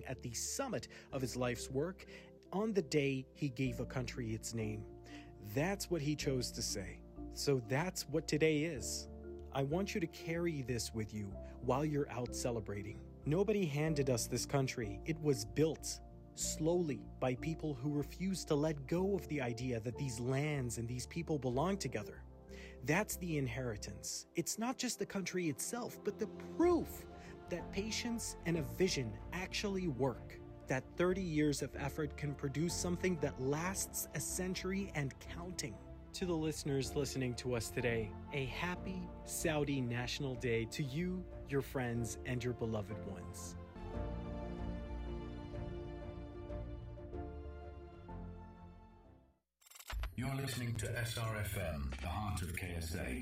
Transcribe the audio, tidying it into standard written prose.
at the summit of his life's work on the day he gave a country its name. That's what he chose to say. So that's what today is. I want you to carry this with you while you're out celebrating. Nobody handed us this country. It was built slowly by people who refused to let go of the idea that these lands and these people belong together. That's the inheritance. It's not just the country itself, but the proof that patience and a vision actually work. That 30 years of effort can produce something that lasts a century and counting. To the listeners listening to us today, a happy Saudi National Day to you, your friends, and your beloved ones. You're listening to SRFM, the heart of KSA.